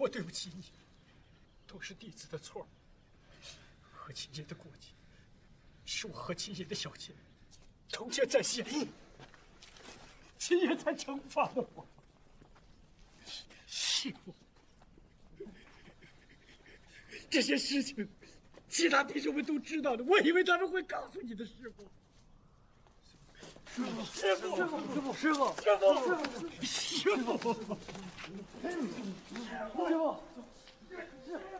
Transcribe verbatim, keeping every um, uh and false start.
我对不起你，都是弟子的错。和亲爷的过节，是我和亲爷的小姐偷窃在先，亲爷才惩罚了我。师傅，这些事情，其他弟兄们都知道的，我以为他们会告诉你的师傅。 师傅，师傅，师傅，师傅，师傅，师傅，师傅，师傅，师傅。